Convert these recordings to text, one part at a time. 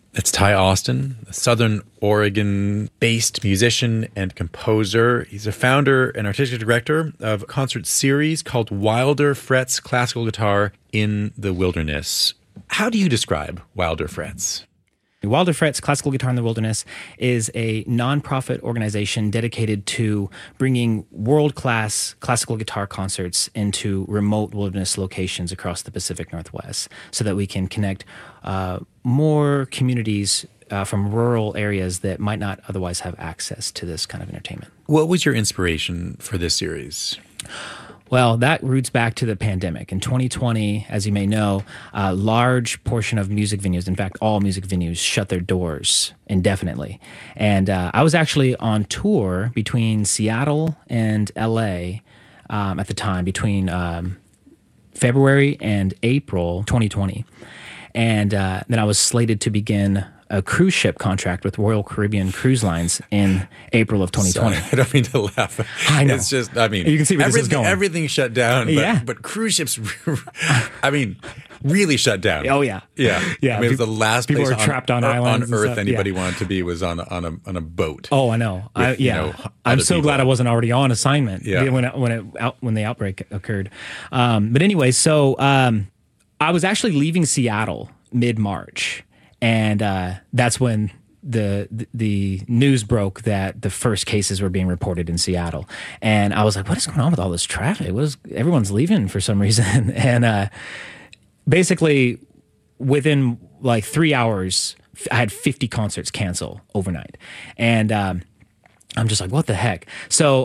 It's Ty Austin, a Southern Oregon-based musician and composer. He's a founder and artistic director of a concert series called Wilder Frets Classical Guitar in the Wilderness. How do you describe Wilder Frets? Wilder Frets Classical Guitar in the Wilderness is a nonprofit organization dedicated to bringing world-class classical guitar concerts into remote wilderness locations across the Pacific Northwest so that we can connect more communities from rural areas that might not otherwise have access to this kind of entertainment. What was your inspiration for this series? Well, that roots back to the pandemic. In 2020, as you may know, a large portion of music venues, in fact, all music venues, shut their doors indefinitely. And I was actually on tour between Seattle and LA at the time, between February and April 2020. And then I was slated to begin a cruise ship contract with Royal Caribbean Cruise Lines in April of 2020. Sorry, I don't mean to laugh. I know. It's just, I mean, you can see where this is going. Everything shut down, but cruise ships, I mean, really shut down. Oh, yeah. Yeah. Yeah. I mean, it was the last people place were trapped on islands on Earth stuff. anybody wanted to be was on a boat. Oh, I know. With, I'm so glad I wasn't already on assignment Yeah. when the outbreak occurred. But anyway, so I was actually leaving Seattle mid-March, and that's when the news broke that the first cases were being reported in Seattle. And I was like, what is going on with all this traffic? Everyone's leaving for some reason. And basically within like 3 hours, I had 50 concerts cancel overnight. And I'm just like, what the heck? So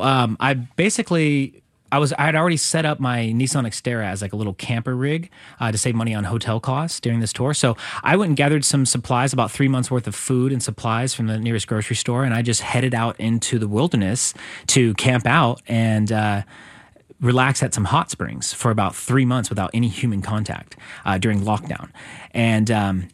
I had already set up my Nissan Xterra as like a little camper rig to save money on hotel costs during this tour. So I went and gathered some supplies, about 3 months worth of food and supplies from the nearest grocery store, and I just headed out into the wilderness to camp out and relax at some hot springs for about 3 months without any human contact during lockdown. And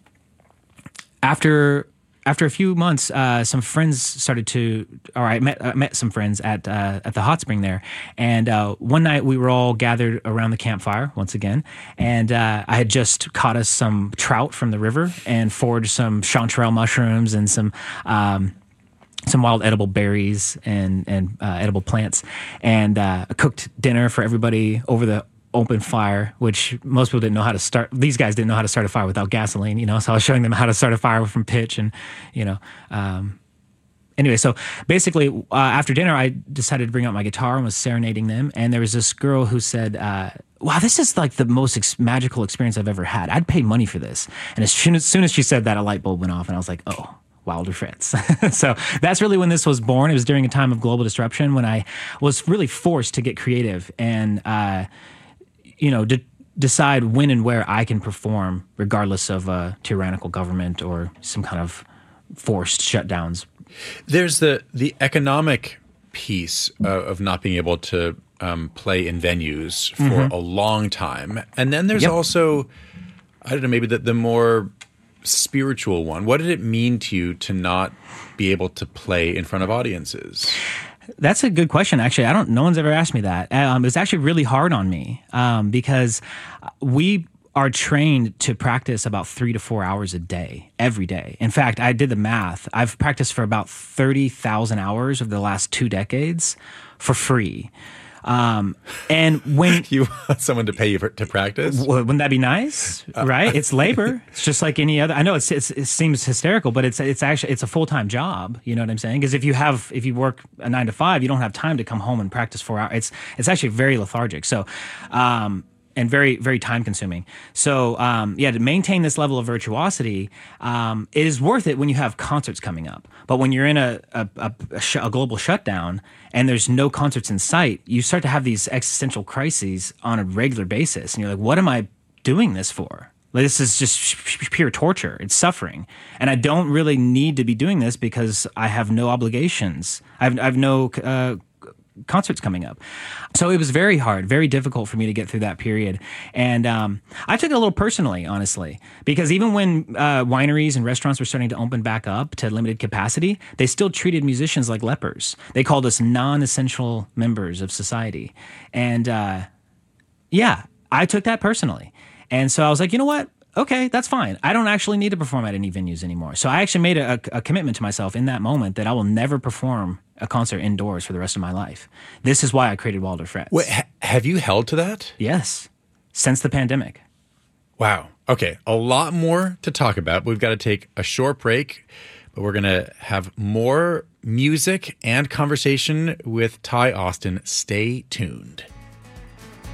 after a few months, some friends started to, or I met some friends at the hot spring there. And one night we were all gathered around the campfire once again. And I had just caught us some trout from the river and foraged some chanterelle mushrooms and some wild edible berries and edible plants. And cooked dinner for everybody over the open fire, which most people didn't know how to start. These guys didn't know how to start a fire without gasoline, so I was showing them how to start a fire from pitch and, anyway, so basically after dinner, I decided to bring out my guitar and was serenading them. And there was this girl who said, wow, this is like the most magical experience I've ever had. I'd pay money for this. And as soon as she said that, a light bulb went off and I was like, oh, Wilder Frets. So that's really when this was born. It was during a time of global disruption when I was really forced to get creative and, decide when and where I can perform regardless of a tyrannical government or some kind of forced shutdowns. There's the economic piece of not being able to play in venues for a long time. And then there's also, I don't know, maybe the more spiritual one. What did it mean to you to not be able to play in front of audiences? That's a good question, actually. No one's ever asked me that. It's actually really hard on me because we are trained to practice about 3 to 4 hours a day, every day. In fact, I did the math. I've practiced for about 30,000 hours over the last 2 decades for free. And when you want someone to pay you to practice, wouldn't that be nice? Right? It's labor. It's just like any other. I know it seems hysterical, but it's actually a full-time job. You know what I'm saying? Because if you work a 9 to 5, you don't have time to come home and practice 4 hours. It's actually very lethargic. So, and very, very time consuming. So, to maintain this level of virtuosity, it is worth it when you have concerts coming up. But when you're in a global shutdown and there's no concerts in sight, you start to have these existential crises on a regular basis. And you're like, what am I doing this for? Like, this is just pure torture. It's suffering. And I don't really need to be doing this because I have no obligations. I have no concerts coming up. So it was very hard, very difficult for me to get through that period. And I took it a little personally, honestly, because even when wineries and restaurants were starting to open back up to limited capacity, they still treated musicians like lepers. They called us non-essential members of society. And I took that personally. And so I was like, you know what? okay, that's fine. I don't actually need to perform at any venues anymore. So I actually made a commitment to myself in that moment that I will never perform a concert indoors for the rest of my life. This is why I created Wilder Frets. Wait, have you held to that? Yes, since the pandemic. Wow. Okay, a lot more to talk about. We've got to take a short break, but we're going to have more music and conversation with Ty Austin. Stay tuned.